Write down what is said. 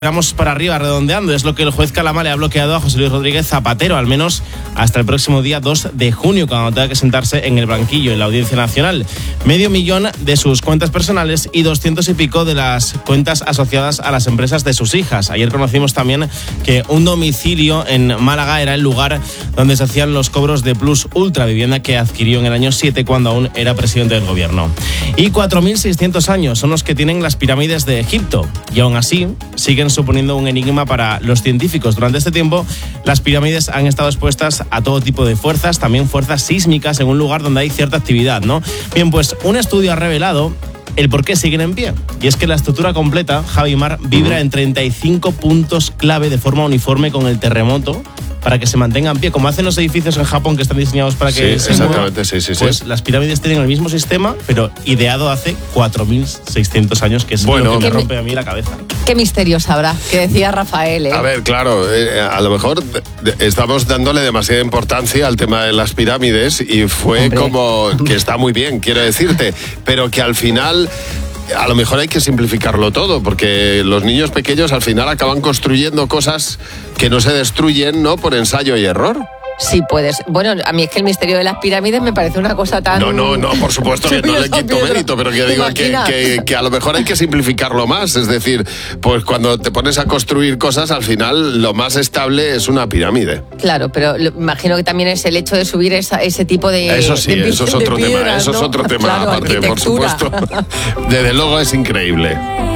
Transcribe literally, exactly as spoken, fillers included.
Vamos para arriba, redondeando. Es lo que el juez Calamar le ha bloqueado a José Luis Rodríguez Zapatero, al menos hasta el próximo día dos de junio, cuando tenga que sentarse en el banquillo en la Audiencia Nacional. Medio millón de sus cuentas personales y doscientos y pico de las cuentas asociadas a las empresas de sus hijas. Ayer conocimos también que un domicilio en Málaga era el lugar donde se hacían los cobros de Plus Ultra, vivienda que adquirió en el año siete cuando aún era presidente del gobierno. Y cuatro mil seiscientos años son los que tienen las pirámides de Egipto. Y aún así, siguen suponiendo un enigma para los científicos. Durante este tiempo, las pirámides han estado expuestas a todo tipo de fuerzas, también fuerzas sísmicas en un lugar donde hay cierta actividad, ¿no? Bien, pues un estudio ha revelado el por qué siguen en pie. Y es que la estructura completa, Javi Mar, vibra en treinta y cinco puntos clave de forma uniforme con el terremoto para que se mantengan en pie, como hacen los edificios en Japón que están diseñados para que sí, se exactamente, muevan. sí, sí, Pues sí. las pirámides tienen el mismo sistema, pero ideado hace cuatro mil seiscientos años, que es Bueno, lo que me ¿Qué rompe a mí la cabeza. Qué misterios habrá, que decía Rafael, ¿eh? A ver, claro, eh, a lo mejor de- de- estamos dándole demasiada importancia al tema de las pirámides y fue Hombre. como que está muy bien, quiero decirte, pero que al final a lo mejor hay que simplificarlo todo, porque los niños pequeños al final acaban construyendo cosas que no se destruyen, ¿no? Por ensayo y error. Sí puedes. Bueno, a mí es que el misterio de las pirámides me parece una cosa tan... No, no, no, por supuesto que no le quito mérito, pero que ¿Te digo que, imaginas? que, que a lo mejor hay que simplificarlo más. Es decir, pues cuando te pones a construir cosas, al final lo más estable es una pirámide. Claro, pero lo- imagino que también es el hecho de subir esa, ese tipo de... Eso sí, de pi- eso es de otro tema, piedras, eso es ¿no? otro tema Claro, aparte, por arquitectura. supuesto. Desde luego es increíble.